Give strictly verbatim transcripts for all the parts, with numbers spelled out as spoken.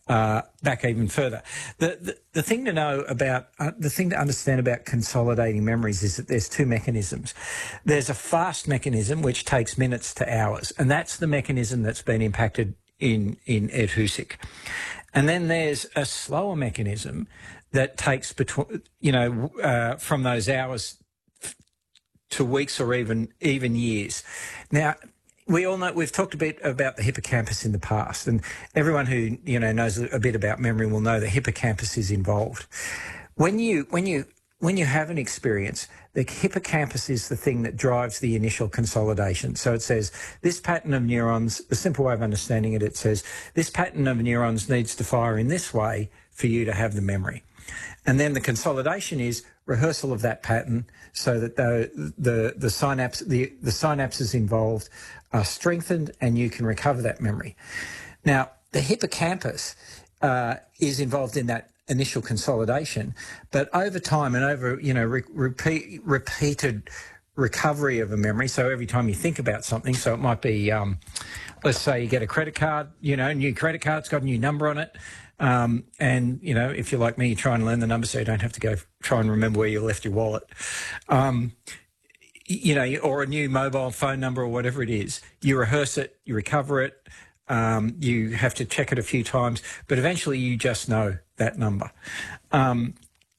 uh, back even further. The, the the thing to know about uh, the thing to understand about consolidating memories is that there's two mechanisms. There's a fast mechanism which takes minutes to hours, and that's the mechanism that's been impacted in in Ed Husic. And then there's a slower mechanism that takes between you know uh, from those hours to weeks or even even years. Now, we all know, we've talked a bit about the hippocampus in the past, and everyone who, you know, knows a bit about memory will know the hippocampus is involved. When you, when you, when you have an experience, the hippocampus is the thing that drives the initial consolidation. So it says, this pattern of neurons, the simple way of understanding it, it says, this pattern of neurons needs to fire in this way for you to have the memory. And then the consolidation is rehearsal of that pattern so that the the the synapse the, the synapses involved are strengthened and you can recover that memory. Now, the hippocampus uh, is involved in that initial consolidation, but over time and over, you know, re repeat, repeated recovery of a memory. So every time you think about something, so it might be, um, let's say you get a credit card, you know, new credit card, it's got a new number on it. Um, and, you know, if you're like me, you try and learn the number so you don't have to go try and remember where you left your wallet. Um, you know, or a new mobile phone number or whatever it is. You rehearse it, you recover it, um, you have to check it a few times, but eventually you just know that number. Um,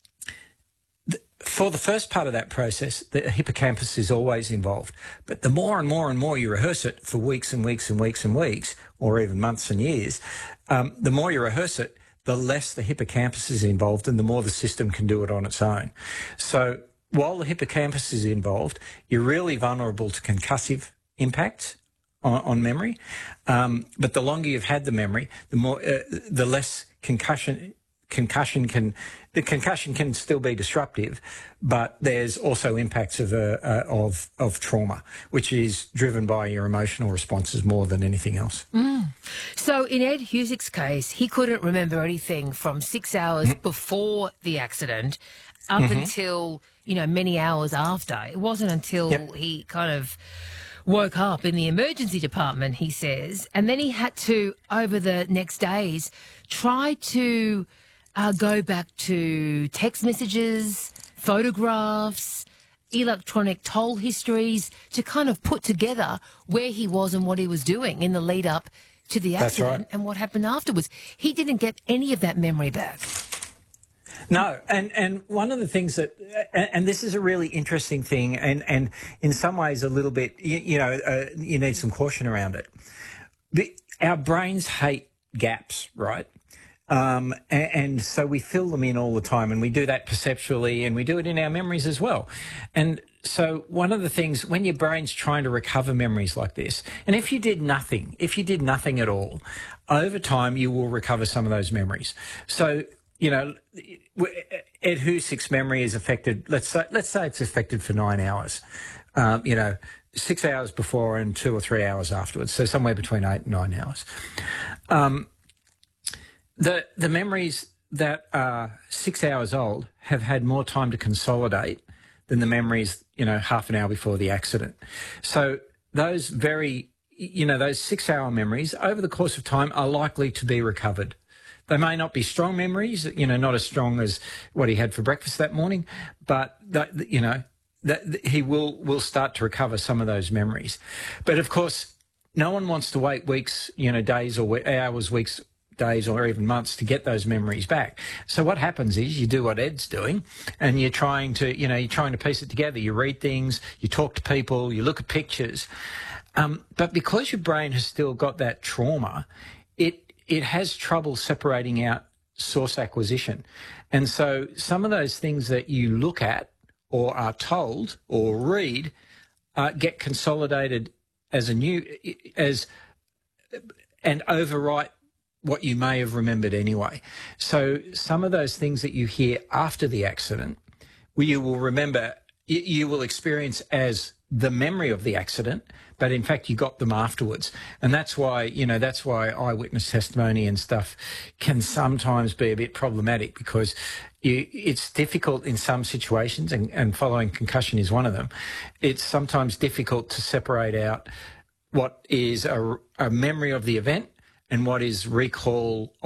th for the first part of that process, the hippocampus is always involved. But the more and more and more you rehearse it for weeks and weeks and weeks and weeks, or even months and years, um, the more you rehearse it, the less the hippocampus is involved and the more the system can do it on its own. So while the hippocampus is involved, you're really vulnerable to concussive impacts on, on memory. Um, but the longer you've had the memory, the more, uh, the less concussion, concussion can, the concussion can still be disruptive, but there's also impacts of, uh, uh, of, of trauma, which is driven by your emotional responses more than anything else. Mm. So in Ed Husic's case, he couldn't remember anything from six hours mm. before the accident up mm-hmm. until, you know, many hours after. It wasn't until yep. he kind of woke up in the emergency department, he says, and then he had to, over the next days, try to uh, go back to text messages, photographs, electronic toll histories to kind of put together where he was and what he was doing in the lead up to the accident right. and what happened afterwards. He didn't get any of that memory back. No, and, and one of the things that, and, and this is a really interesting thing, and, and in some ways a little bit, you, you know, uh, you need some caution around it. The, our brains hate gaps, right? Um, and, and so we fill them in all the time, and we do that perceptually, and we do it in our memories as well. And so one of the things, when your brain's trying to recover memories like this, and if you did nothing, if you did nothing at all, over time you will recover some of those memories. So, you know, Ed Husic's memory is affected, let's say, let's say it's affected for nine hours, um, you know, six hours before and two or three hours afterwards, so somewhere between eight and nine hours. Um, the, the memories that are six hours old have had more time to consolidate than the memories, you know, half an hour before the accident. So those very, you know, those six-hour memories over the course of time are likely to be recovered. They may not be strong memories, you know, not as strong as what he had for breakfast that morning, but, that, you know, that he will, will start to recover some of those memories. But, of course, no one wants to wait weeks, you know, days or hours, weeks, days or even months to get those memories back. So what happens is you do what Ed's doing and you're trying to, you know, you're trying to piece it together. You read things, you talk to people, you look at pictures. Um, but because your brain has still got that trauma, it, it has trouble separating out source acquisition. And so some of those things that you look at or are told or read uh, get consolidated as a new, as, and overwrite what you may have remembered anyway. So some of those things that you hear after the accident, you will remember, you will experience as the memory of the accident, but in fact you got them afterwards. And that's why, you know, that's why eyewitness testimony and stuff can sometimes be a bit problematic, because you, it's difficult in some situations, and, and following concussion is one of them. It's sometimes difficult to separate out what is a, a memory of the event and what is recall